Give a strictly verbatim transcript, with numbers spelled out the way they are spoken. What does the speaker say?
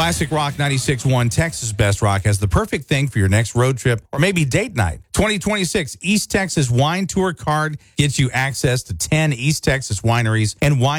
Classic Rock ninety-six point one, Texas Best Rock, has the perfect thing for your next road trip or maybe date night. twenty twenty-six East Texas Wine Tour card gets you access to ten East Texas wineries and wine